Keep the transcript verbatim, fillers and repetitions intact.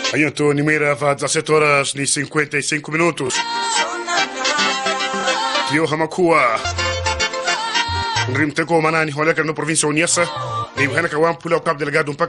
Aiuto Nimera va dezessete horas e cinquenta e cinco minutos. Tio Hamakua. Rimteko manani holeka no província Uniasa. E o Hanaka Wampula, o cabo delegado um